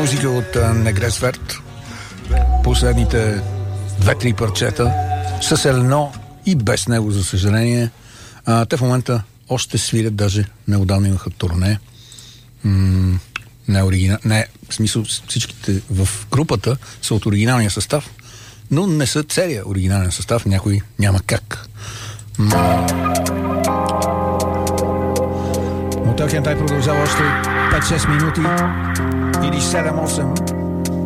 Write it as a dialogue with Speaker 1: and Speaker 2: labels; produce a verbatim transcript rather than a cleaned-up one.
Speaker 1: музика от Негрес Верт. Последните две-три парчета с едно и без него, за съжаление. А, те в момента още свирят, даже неотдавна имаха турне. М- не, оригина... не, в смисъл всичките в групата са от оригиналния състав, но не са целият оригинален състав, някой няма как. М- Мотел Хентай продължава още пет-шест минути или седем-осем.